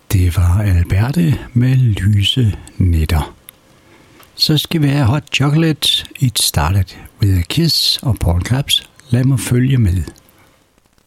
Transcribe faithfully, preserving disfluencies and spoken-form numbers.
Det var Alberte med lyse nætter. Så skal vi have Hot Chocolate, It Started with a Kiss og Paul Claps. Lad mig følge med.